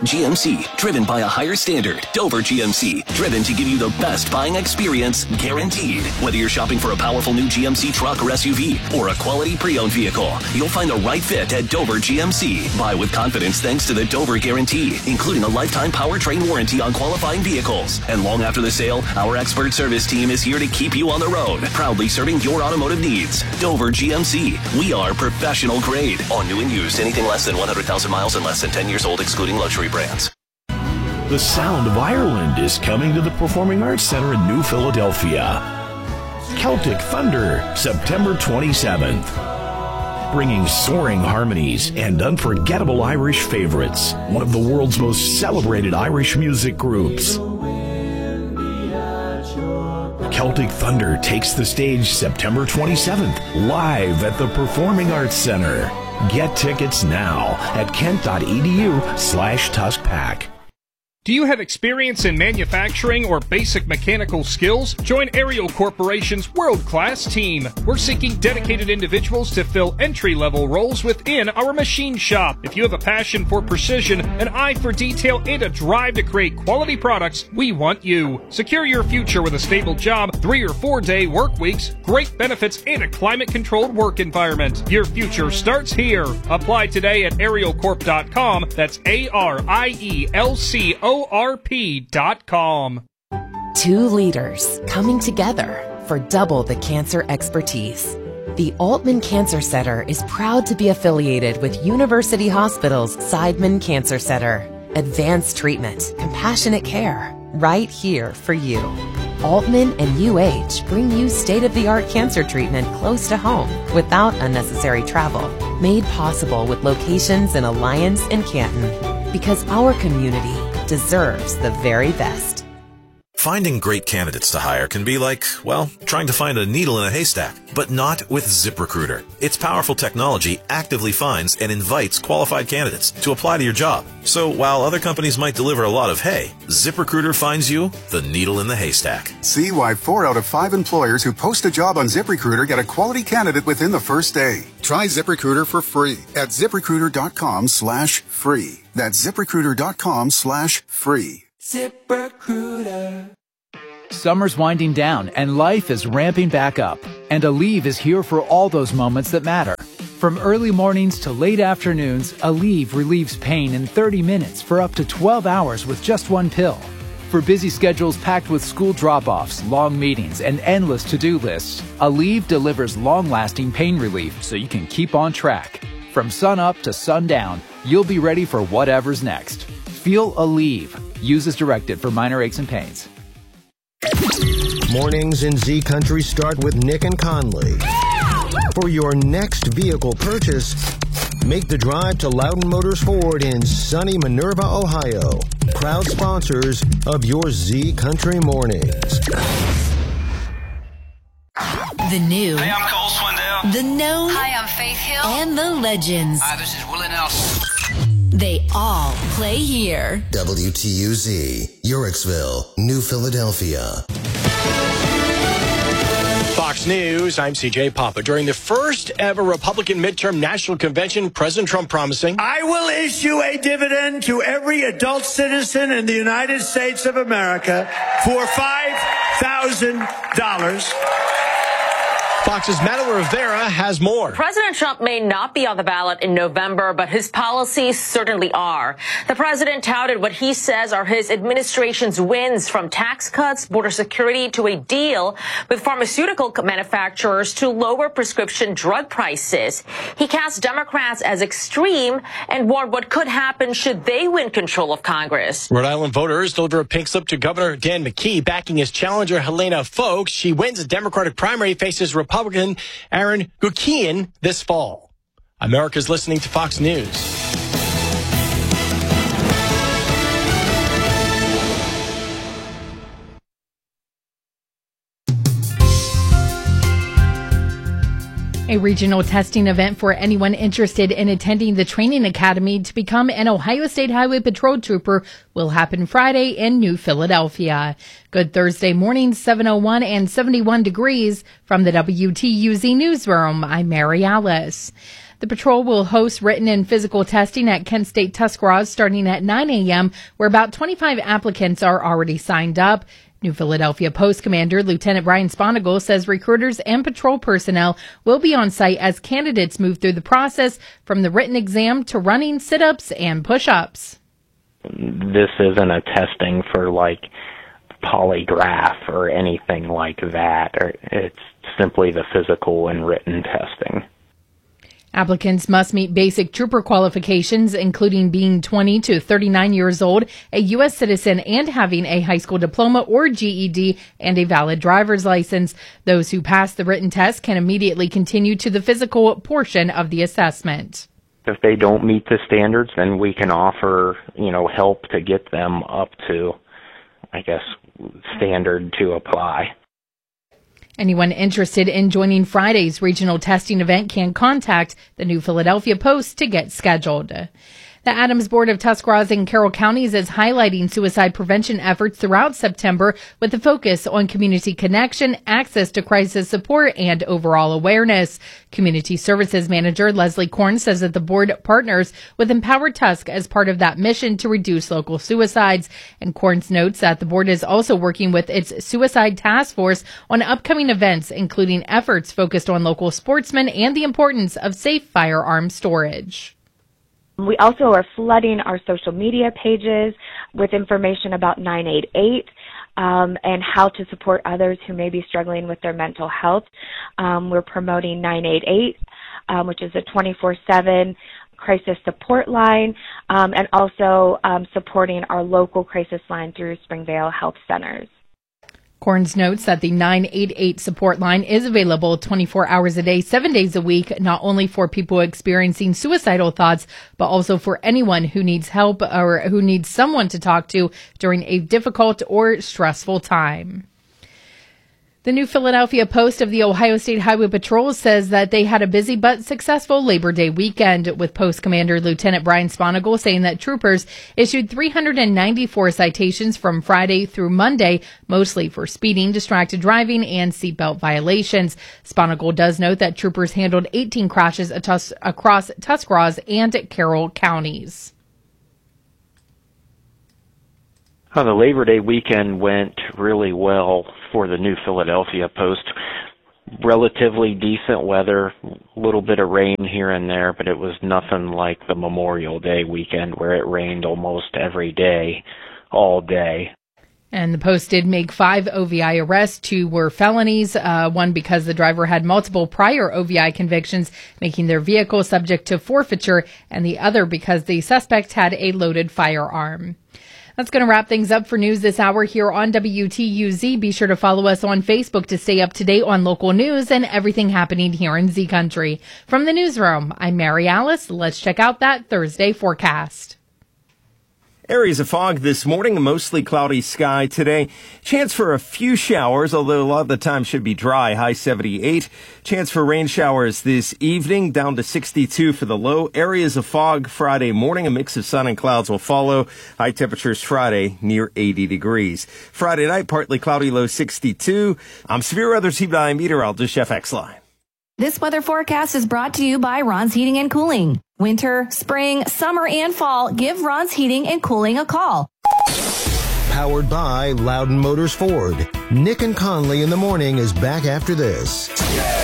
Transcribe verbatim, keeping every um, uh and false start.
G M C, driven by a higher standard. Dover G M C, driven to give you the best buying experience, guaranteed. Whether you're shopping for a powerful new G M C truck or S U V, or a quality pre-owned vehicle, you'll find the right fit at Dover G M C. Buy with confidence thanks to the Dover Guarantee, including a lifetime powertrain warranty on qualifying vehicles. And long after the sale, our expert service team is here to keep you on the road, proudly serving your automotive needs. Dover G M C, we are professional grade. On new and used, anything less than one hundred thousand miles and less than ten years old, excluding luxury brands. The sound of Ireland is coming to the Performing Arts Center in New Philadelphia. Celtic Thunder, September twenty-seventh. Bringing soaring harmonies and unforgettable Irish favorites. One of the world's most celebrated Irish music groups. Celtic Thunder takes the stage September twenty-seventh, live at the Performing Arts Center. Get tickets now at kent.edu slash tuskpack. Do you have experience in manufacturing or basic mechanical skills? Join Ariel Corporation's world-class team. We're seeking dedicated individuals to fill entry-level roles within our machine shop. If you have a passion for precision, an eye for detail, and a drive to create quality products, we want you. Secure your future with a stable job, three or four-day work weeks, great benefits, and a climate-controlled work environment. Your future starts here. Apply today at ariel corp dot com. That's A R I E L C O R P dot com. Two leaders coming together for double the cancer expertise. The Altman Cancer Center is proud to be affiliated with University Hospital's Seidman Cancer Center. Advanced treatment, compassionate care, right here for you. Altman and U H bring you state-of-the-art cancer treatment close to home without unnecessary travel. Made possible with locations in Alliance and Canton. Because our community deserves the very best. Finding great candidates to hire can be like, well, trying to find a needle in a haystack, but not with ZipRecruiter. Its powerful technology actively finds and invites qualified candidates to apply to your job. So while other companies might deliver a lot of hay, ZipRecruiter finds you the needle in the haystack. See why four out of five employers who post a job on ZipRecruiter get a quality candidate within the first day. Try ZipRecruiter for free at ZipRecruiter.com slash free. That's ZipRecruiter.com slash free. ZipRecruiter. Summer's winding down and life is ramping back up. And Aleve is here for all those moments that matter. From early mornings to late afternoons, Aleve relieves pain in thirty minutes for up to twelve hours with just one pill. For busy schedules packed with school drop-offs, long meetings, and endless to-do lists, Aleve delivers long-lasting pain relief so you can keep on track. From sun up to sundown, you'll be ready for whatever's next. Feel Aleve. Use as directed for minor aches and pains. Mornings in Z Country start with Nick and Conley. For your next vehicle purchase, make the drive to Loudon Motors Ford in sunny Minerva, Ohio. Proud sponsors of your Z Country Mornings. The new. Hey, I'm Cole Swindell. The known. Hi, I'm Faith Hill. And the legends. Hi, this is Willie Nelson. They all play here. W T U Z, Yorksville, New Philadelphia. Fox News, I'm C J Papa. During the first ever Republican midterm national convention, President Trump promising, I will issue a dividend to every adult citizen in the United States of America for five thousand dollars. Fox's Madeline Rivera has more. President Trump may not be on the ballot in November, but his policies certainly are. The president touted what he says are his administration's wins, from tax cuts, border security, to a deal with pharmaceutical manufacturers to lower prescription drug prices. He cast Democrats as extreme and warned what could happen should they win control of Congress. Rhode Island voters deliver a pink slip to Governor Dan McKee, backing his challenger Helena Foulkes. She wins the Democratic primary, faces Republican Republican Aaron Gukian this fall. America's listening to Fox News. A regional testing event for anyone interested in attending the training academy to become an Ohio State Highway Patrol Trooper will happen Friday in New Philadelphia. Good Thursday morning, seven oh one and seventy-one degrees. From the W T U Z newsroom, I'm Mary Alice. The patrol will host written and physical testing at Kent State Tuscarawas starting at nine a.m., where about twenty-five applicants are already signed up. New Philadelphia Post Commander Lieutenant Brian Sponigal says recruiters and patrol personnel will be on site as candidates move through the process from the written exam to running sit-ups and push-ups. This isn't a testing for like polygraph or anything like that. Or it's simply the physical and written testing. Applicants must meet basic trooper qualifications, including being twenty to thirty-nine years old, a U S citizen, and having a high school diploma or G E D and a valid driver's license. Those who pass the written test can immediately continue to the physical portion of the assessment. If they don't meet the standards, then we can offer, you know, help to get them up to, I guess, standard to apply. Anyone interested in joining Friday's regional testing event can contact the New Philadelphia Post to get scheduled. The Adams Board of Tuscarawas and Carroll Counties is highlighting suicide prevention efforts throughout September with a focus on community connection, access to crisis support, and overall awareness. Community Services Manager Leslie Korn says that the board partners with Empower Tusk as part of that mission to reduce local suicides. And Korn notes that the board is also working with its Suicide Task Force on upcoming events, including efforts focused on local sportsmen and the importance of safe firearm storage. We also are flooding our social media pages with information about nine eight eight um, and how to support others who may be struggling with their mental health. Um, we're promoting nine eight eight, um, which is a twenty-four seven crisis support line, um, and also um, supporting our local crisis line through Springvale Health Centers. Korns notes that the nine eight eight support line is available twenty-four hours a day, seven days a week, not only for people experiencing suicidal thoughts, but also for anyone who needs help or who needs someone to talk to during a difficult or stressful time. The New Philadelphia Post of the Ohio State Highway Patrol says that they had a busy but successful Labor Day weekend, with Post Commander Lieutenant Brian Sponigal saying that troopers issued three hundred ninety-four citations from Friday through Monday, mostly for speeding, distracted driving, and seatbelt violations. Sponigal does note that troopers handled eighteen crashes across Tuscarawas and Carroll counties. Oh, the Labor Day weekend went really well for the New Philadelphia Post. Relatively decent weather, a little bit of rain here and there, but it was nothing like the Memorial Day weekend where it rained almost every day, all day. And the Post did make five O V I arrests. Two were felonies, uh, one because the driver had multiple prior O V I convictions, making their vehicle subject to forfeiture, and the other because the suspect had a loaded firearm. That's going to wrap things up for news this hour here on W T U Z. Be sure to follow us on Facebook to stay up to date on local news and everything happening here in Z Country. From the newsroom, I'm Mary Alice. Let's check out that Thursday forecast. Areas of fog this morning, a mostly cloudy sky today. Chance for a few showers, although a lot of the time should be dry, high seventy-eight. Chance for rain showers this evening, down to sixty-two for the low. Areas of fog Friday morning, a mix of sun and clouds will follow. High temperatures Friday near eighty degrees. Friday night, partly cloudy, low sixty-two. I'm severe weather T V I meteorologist F X Line. This weather forecast is brought to you by Ron's Heating and Cooling. Winter, spring, summer, and fall, give Ron's Heating and Cooling a call. Powered by Loudon Motors Ford. Nick and Conley in the morning is back after this.